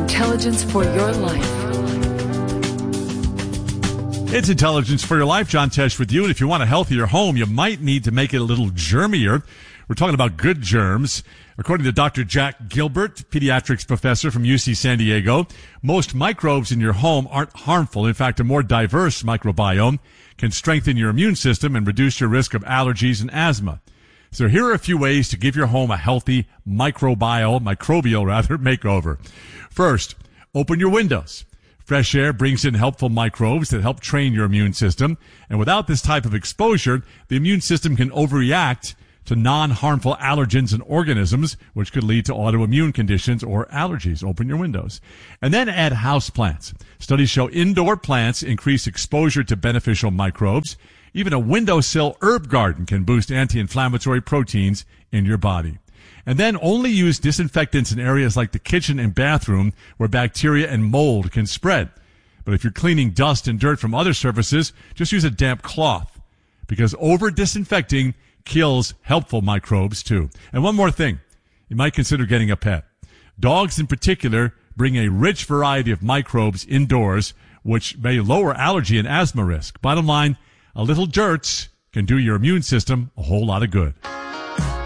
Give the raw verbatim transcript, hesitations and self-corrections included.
Intelligence for your life. It's Intelligence for Your Life. John Tesh with you. And if you want a healthier home, you might need to make it a little germier. We're talking about good germs. According to Doctor Jack Gilbert, pediatrics professor from U C San Diego, most microbes in your home aren't harmful. In fact, a more diverse microbiome can strengthen your immune system and reduce your risk of allergies and asthma. So here are a few ways to give your home a healthy microbial, microbial rather, makeover. First, open your windows. Fresh air brings in helpful microbes that help train your immune system. And without this type of exposure, the immune system can overreact to non-harmful allergens and organisms, which could lead to autoimmune conditions or allergies. Open your windows. And then add houseplants. Studies show indoor plants increase exposure to beneficial microbes. Even a windowsill herb garden can boost anti-inflammatory proteins in your body. And then only use disinfectants in areas like the kitchen and bathroom where bacteria and mold can spread. But if you're cleaning dust and dirt from other surfaces, just use a damp cloth, because over-disinfecting kills helpful microbes too. And one more thing, you might consider getting a pet. Dogs in particular bring a rich variety of microbes indoors, which may lower allergy and asthma risk. Bottom line, a little dirt can do your immune system a whole lot of good.